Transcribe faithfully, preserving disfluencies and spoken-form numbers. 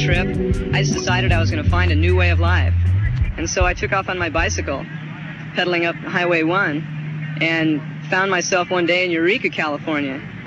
trip, I just decided I was going to find a new way of life. And so I took off on my bicycle, pedaling up Highway one, and found myself one day in Eureka, California.